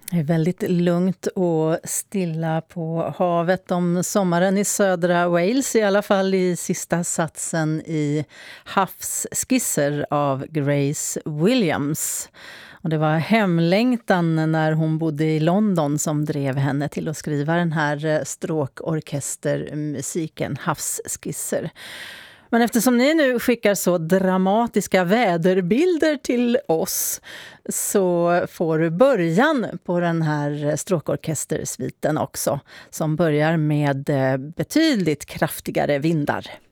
Det är väldigt lugnt och stilla på havet om sommaren i södra Wales, i alla fall i sista satsen i Havsskisser av Grace Williams. Och det var hemlängtan när hon bodde i London som drev henne till att skriva den här stråkorkestermusiken, Havsskisser. Men eftersom ni nu skickar så dramatiska väderbilder till oss så får du början på den här stråkorkestersviten också, som börjar med betydligt kraftigare vindar.